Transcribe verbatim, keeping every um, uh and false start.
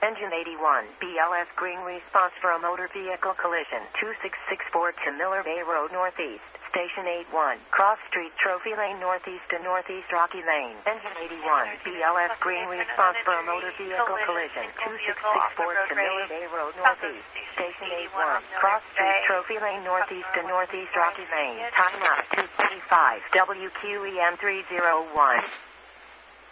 Engine eighty-one, B L S green response for a motor vehicle collision. two six six four to Miller Bay Road Northeast. Station eighty-one, Cross Street, Trophy Lane Northeast to Northeast Rocky Lane. Engine eighty-one, B L S green response for a motor vehicle collision. two six six four to Miller Bay Road Northeast. Station eighty-one, Cross Street, Trophy Lane Northeast to Northeast Rocky Lane. Time out two thirty-five, W Q E M three oh one.